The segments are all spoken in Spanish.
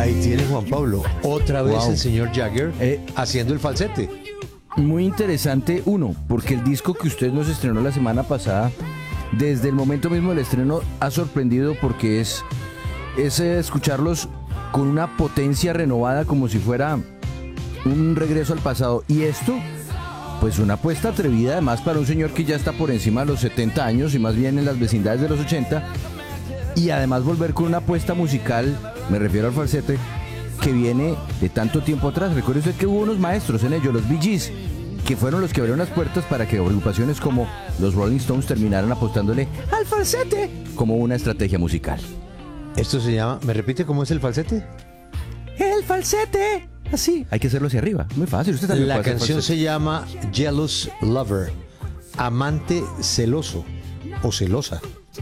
Ahí tiene Juan Pablo, otra vez el señor Jagger haciendo el falsete. Muy interesante, uno, porque el disco que usted nos estrenó la semana pasada, desde el momento mismo del estreno, ha sorprendido porque es escucharlos con una potencia renovada como si fuera un regreso al pasado. Y esto, pues una apuesta atrevida además para un señor que ya está por encima de los 70 años y más bien en las vecindades de los 80. Y además volver con una apuesta musical, me refiero al falsete, que viene de tanto tiempo atrás. Recuerde usted que hubo unos maestros en ello, los Bee Gees, que fueron los que abrieron las puertas para que agrupaciones como los Rolling Stones terminaran apostándole al falsete como una estrategia musical. Esto se llama, ¿me repite cómo es el falsete? El falsete. Así. Hay que hacerlo hacia arriba. Muy fácil. Usted también La puede hacer canción falsete. se llama Jealous Lover, amante celoso o celosa.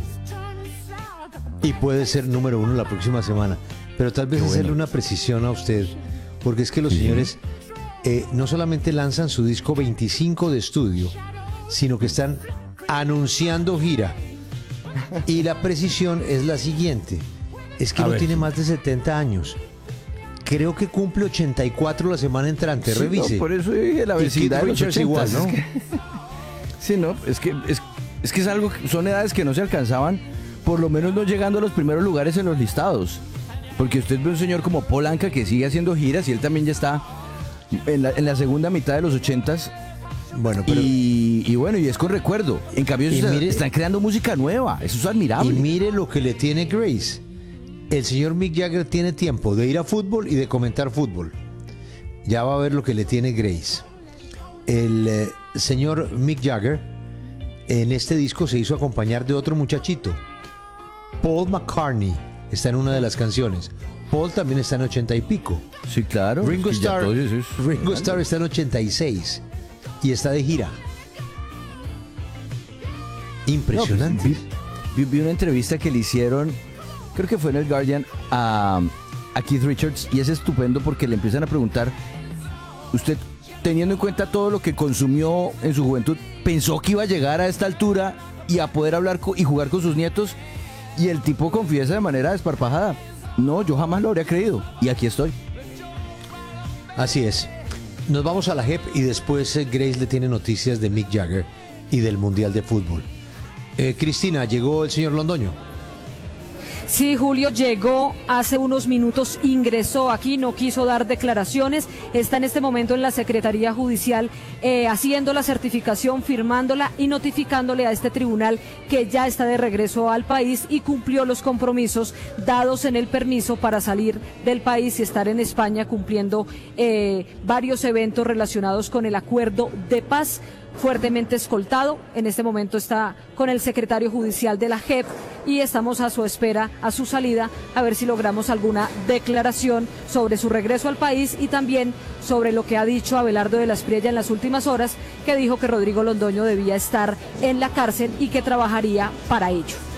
Y puede ser número 1 la próxima semana. Pero tal vez hacerle una precisión a usted, porque es que los señores no solamente lanzan su disco 25 de estudio, sino que están anunciando gira. Y la precisión es la siguiente: es que no tiene más de 70 años. Creo que cumple 84 la semana entrante. Sí, Revise. no, por eso dije la vecindad de los Richards 80, igual, ¿no? Sí, no, es que es algo, son edades que no se alcanzaban, por lo menos no llegando a los primeros lugares en los listados. Porque usted ve un señor como Paul Anka que sigue haciendo giras y él también ya está en la segunda mitad de los 80s. Bueno, pero Y bueno, y es con recuerdo. En cambio, están creando música nueva. Eso es admirable. y mire lo que le tiene Grace. El señor Mick Jagger tiene tiempo de ir a fútbol y de comentar fútbol. Ya va a ver lo que le tiene Grace. El señor Mick Jagger en este disco se hizo acompañar de otro muchachito. Paul McCartney está en una de las canciones. Paul también está en 80 y pico. Sí, claro. Ringo Es que ya Starr, todo eso es- Ringo Starr está en 86 y está de gira. Impresionante. No, pues, vi una entrevista que le hicieron, creo que fue en el Guardian, a Keith Richards, y es estupendo porque le empiezan a preguntar, usted, teniendo en cuenta todo lo que consumió en su juventud, ¿pensó que iba a llegar a esta altura y a poder hablar y jugar con sus nietos? Y el tipo confiesa de manera desparpajada: no, yo jamás lo habría creído, y aquí estoy. Así es. Nos vamos a la JEP y después Grace le tiene noticias de Mick Jagger y del Mundial de Fútbol. Cristina, llegó el señor Londoño. Sí, Julio llegó hace unos minutos, ingresó aquí, no quiso dar declaraciones, está en este momento en la Secretaría Judicial haciendo la certificación, firmándola y notificándole a este tribunal que ya está de regreso al país y cumplió los compromisos dados en el permiso para salir del país y estar en España cumpliendo varios eventos relacionados con el acuerdo de paz. Fuertemente escoltado, en este momento está con el secretario judicial de la JEP y estamos a su espera, a su salida, a ver si logramos alguna declaración sobre su regreso al país y también sobre lo que ha dicho Abelardo de la Espriella en las últimas horas, que dijo que Rodrigo Londoño debía estar en la cárcel y que trabajaría para ello.